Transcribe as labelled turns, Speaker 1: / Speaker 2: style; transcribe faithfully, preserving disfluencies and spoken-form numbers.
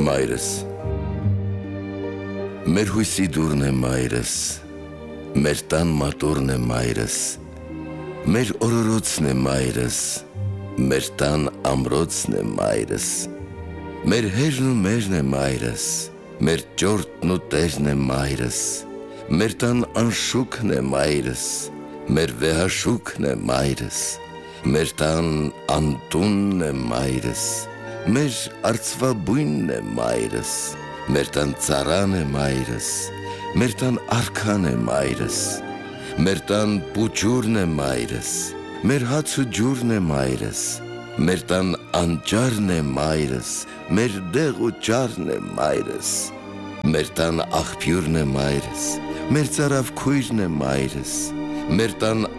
Speaker 1: Մայրս, մեր հույսի դուրն է մայրս, մեր տան մատուրն է մայրս, մեր օրորոցն է մայրս, մեր տան ամրոցն է մայրս, մեր հերն ու մերն է մայրս, մեր ճորտն ու տերն է մայրս, մեր տան անշուքն է մայրս, մեր վեհաշուքն է մայրս, մեր տան անտունն է մայրս, մեր արծվաբույնն է մայրս, մեր տան ծառան է մայրս, մեր տան արքան է մայրս, մեր տան պուճուրն է մայրս, մեր հաց ու ջուրն է մայրս, մեր տան անճարն է մայրս, մեր դեղ ու ճարն է մայրս, մեր տան աղբյուրն է մայրս, մեր ծարավ քույրն է մայրս, մեր տան